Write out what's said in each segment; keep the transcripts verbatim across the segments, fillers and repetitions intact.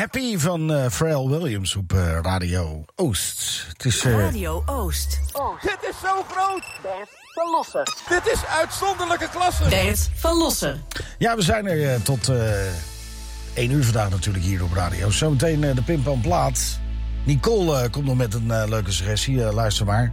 Happy van uh, Pharrell Williams op uh, Radio Oost. Het is, uh... Radio Oost. Oh. Dit is zo groot. Bert van Losser. Dit is uitzonderlijke klasse. Bert van Losser. Ja, we zijn er uh, tot uh, één uur vandaag natuurlijk hier op Radio. Zometeen uh, de Pimpam Plaat. Nicole uh, komt nog met een uh, leuke suggestie. Uh, luister maar.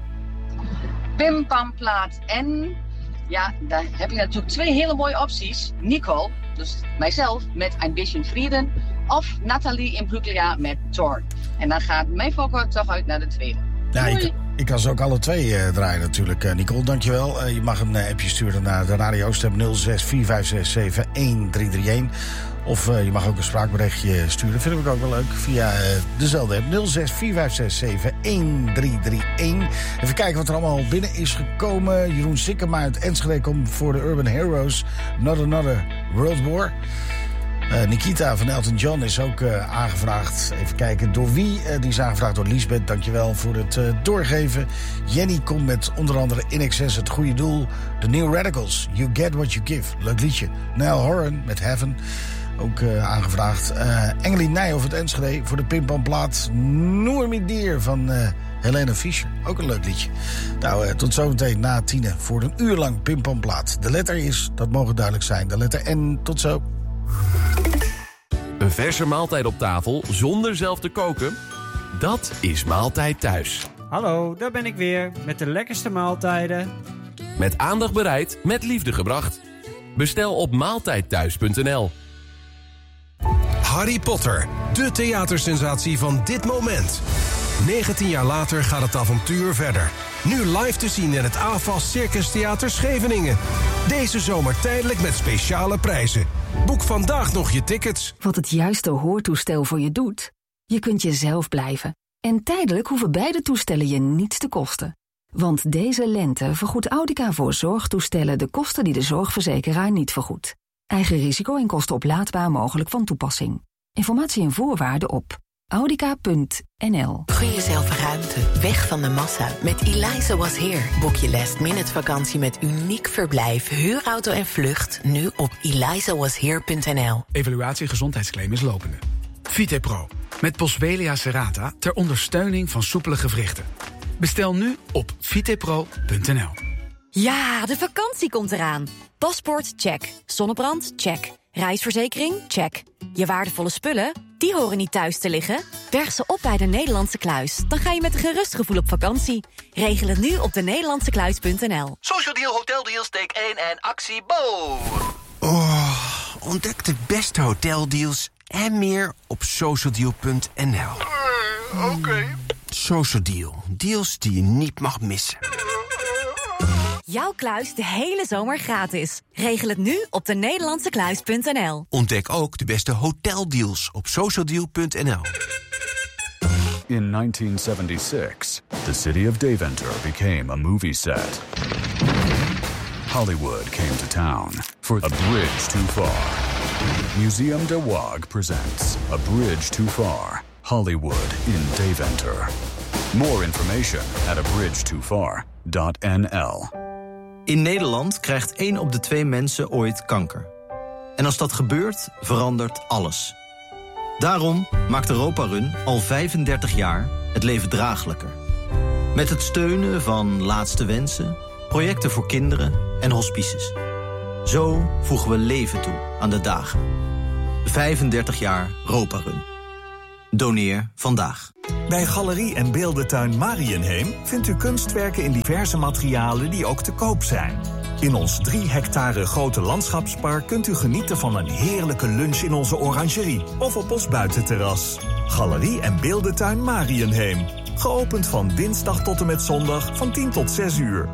Pimpam Plaat en... Ja, daar heb je natuurlijk twee hele mooie opties. Nicole, dus mijzelf, met Ein bisschen Frieden. Of Nathalie Imbruglia met Thorn. En dan gaat mijn focus toch uit naar de tweede. Ja, ik, ik kan ze ook alle twee uh, draaien natuurlijk. Uh, Nicole, dankjewel. Uh, je mag een uh, appje sturen naar de Radio Oost nul zes vier vijf zes zeven een drie drie een. Of uh, je mag ook een spraakberichtje sturen. Vind ik ook wel leuk. Via uh, dezelfde app nul zes vier vijf zes zeven een drie drie een. Even kijken wat er allemaal binnen is gekomen. Jeroen Sikkema uit Enschede komt voor de Urban Heroes. Not Another World War. Uh, Nikita van Elton John is ook uh, aangevraagd. Even kijken door wie. Uh, die is aangevraagd door Liesbeth. Dankjewel voor het uh, doorgeven. Jenny komt met onder andere In Excess, Het Goede Doel. The New Radicals, You Get What You Give. Leuk liedje. Nile Horan met Heaven. Ook uh, aangevraagd. Uh, Engelien Nijhoff uit Enschede voor de Pimpam Plaat. Noor Midier van uh, Helene Fischer. Ook een leuk liedje. Nou, uh, tot zometeen na tienen voor een uur lang Pimpam Plaat. De letter is, dat mogen duidelijk zijn, de letter N. Tot zo. Een verse maaltijd op tafel zonder zelf te koken? Dat is Maaltijd Thuis. Hallo, daar ben ik weer met de lekkerste maaltijden. Met aandacht bereid, met liefde gebracht. Bestel op maaltijdthuis punt n l. Harry Potter, de theatersensatie van dit moment. negentien jaar later gaat het avontuur verder. Nu live te zien in het A F A S Circus Theater Scheveningen. Deze zomer tijdelijk met speciale prijzen. Boek vandaag nog je tickets. Wat het juiste hoortoestel voor je doet? Je kunt jezelf blijven. En tijdelijk hoeven beide toestellen je niets te kosten. Want deze lente vergoedt Audica voor zorgtoestellen de kosten die de zorgverzekeraar niet vergoedt. Eigen risico en kosten oplaadbaar mogelijk van toepassing. Informatie en voorwaarden op audica punt n l. Gun jezelf ruimte, weg van de massa. Met Eliza Was Here boek je last minute vakantie met uniek verblijf, huurauto en vlucht nu op eliza was here punt n l. Evaluatie gezondheidsclaim is lopende. VitePro met Boswellia serrata ter ondersteuning van soepele gewrichten. Bestel nu op vitepro punt n l. Ja, de vakantie komt eraan. Paspoort, check. Zonnebrand, check. Reisverzekering, check. Je waardevolle spullen, die horen niet thuis te liggen. Berg ze op bij de Nederlandse Kluis. Dan ga je met een gerust gevoel op vakantie. Regel het nu op de nederlandse kluis punt n l. Social Deal, Hotel Deals, take één en actie Bo. Oh, ontdek de beste hoteldeals en meer op social deal punt n l. Uh, Oké. Okay. Social Deal, deals die je niet mag missen. Jouw kluis de hele zomer gratis. Regel het nu op de nederlandse kluis punt n l. Ontdek ook de beste hoteldeals op social deal punt n l. In nineteen seventy-six, the city of Deventer became a movie set. Hollywood came to town for A Bridge Too Far. Museum de Waag presents A Bridge Too Far, Hollywood in Deventer. More information at a bridge too far dot n l. In Nederland krijgt één op de twee mensen ooit kanker. En als dat gebeurt, verandert alles. Daarom maakt Europa Run al vijfendertig jaar het leven draaglijker. Met het steunen van Laatste Wensen, projecten voor kinderen en hospices. Zo voegen we leven toe aan de dagen. vijfendertig jaar Europa Run. Doneer vandaag. Bij Galerie en Beeldentuin Mariënheem vindt u kunstwerken in diverse materialen die ook te koop zijn. In ons drie hectare grote landschapspark kunt u genieten van een heerlijke lunch in onze orangerie of op ons buitenterras. Galerie en Beeldentuin Mariënheem. Geopend van dinsdag tot en met zondag van tien tot zes uur.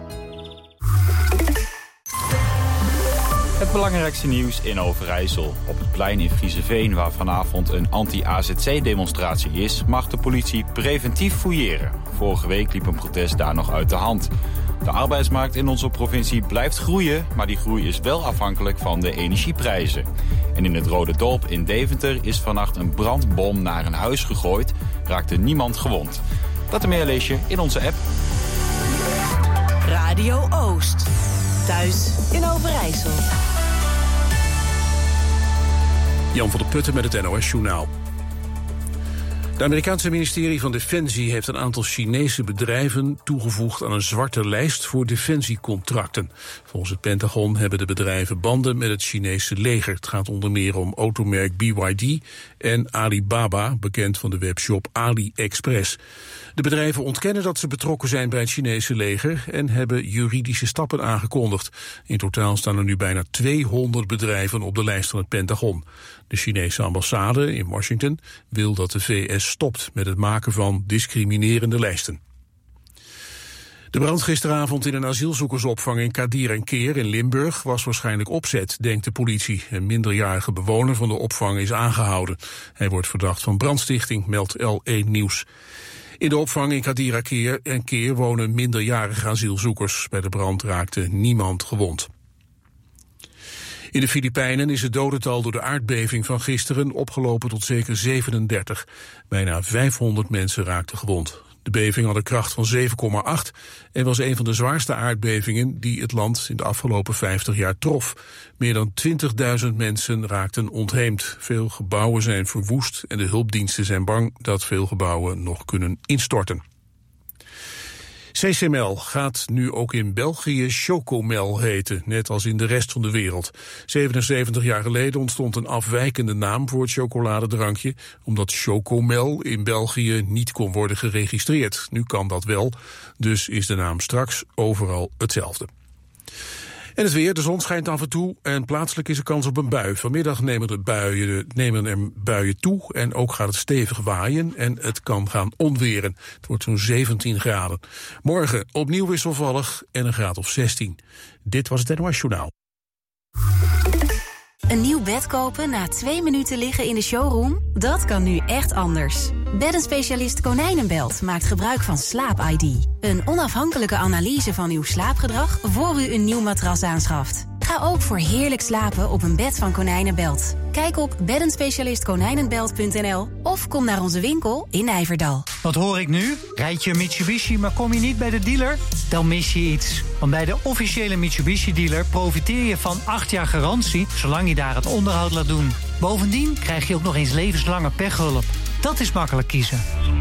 Het belangrijkste nieuws in Overijssel. Op het plein in Frieseveen, waar vanavond een anti-A Z C-demonstratie is, mag de politie preventief fouilleren. Vorige week liep een protest daar nog uit de hand. De arbeidsmarkt in onze provincie blijft groeien, maar die groei is wel afhankelijk van de energieprijzen. En in het Rode Dorp in Deventer is vannacht een brandbom naar een huis gegooid. Raakte niemand gewond. Dat en meer lees je in onze app. Radio Oost. Thuis in Overijssel. Jan van der Putten met het N O S-journaal. Het Amerikaanse ministerie van Defensie heeft een aantal Chinese bedrijven toegevoegd aan een zwarte lijst voor defensiecontracten. Volgens het Pentagon hebben de bedrijven banden met het Chinese leger. Het gaat onder meer om automerk B Y D en Alibaba, bekend van de webshop AliExpress. De bedrijven ontkennen dat ze betrokken zijn bij het Chinese leger en hebben juridische stappen aangekondigd. In totaal staan er nu bijna tweehonderd bedrijven op de lijst van het Pentagon. De Chinese ambassade in Washington wil dat de V S stopt met het maken van discriminerende lijsten. De brand gisteravond in een asielzoekersopvang in Kadir en Keer in Limburg was waarschijnlijk opzet, denkt de politie. Een minderjarige bewoner van de opvang is aangehouden. Hij wordt verdacht van brandstichting, meldt L één Nieuws. In de opvang in Kadir en Keer wonen minderjarige asielzoekers. Bij de brand raakte niemand gewond. In de Filipijnen is het dodental door de aardbeving van gisteren opgelopen tot zeker zevenendertig. Bijna vijfhonderd mensen raakten gewond. De beving had een kracht van zeven komma acht en was een van de zwaarste aardbevingen die het land in de afgelopen vijftig jaar trof. Meer dan twintigduizend mensen raakten ontheemd. Veel gebouwen zijn verwoest en de hulpdiensten zijn bang dat veel gebouwen nog kunnen instorten. C C M L gaat nu ook in België Chocomel heten, net als in de rest van de wereld. zevenenzeventig jaar geleden ontstond een afwijkende naam voor het chocoladedrankje, omdat Chocomel in België niet kon worden geregistreerd. Nu kan dat wel, dus is de naam straks overal hetzelfde. En het weer, de zon schijnt af en toe en plaatselijk is er kans op een bui. Vanmiddag nemen, de buien, nemen er buien toe en ook gaat het stevig waaien en het kan gaan onweren. Het wordt zo'n zeventien graden. Morgen opnieuw wisselvallig en een graad of zestien. Dit was het N O S Journaal. Een nieuw bed kopen na twee minuten liggen in de showroom? Dat kan nu echt anders. Beddenspecialist Konijnenbelt maakt gebruik van Slaap I D. Een onafhankelijke analyse van uw slaapgedrag voor u een nieuw matras aanschaft. Ga ook voor heerlijk slapen op een bed van Konijnenbelt. Kijk op beddenspecialist konijnenbelt punt n l of kom naar onze winkel in Nijverdal. Wat hoor ik nu? Rijd je een Mitsubishi, maar kom je niet bij de dealer? Dan mis je iets. Want bij de officiële Mitsubishi-dealer profiteer je van acht jaar garantie, zolang je daar het onderhoud laat doen. Bovendien krijg je ook nog eens levenslange pechhulp. Dat is makkelijk kiezen.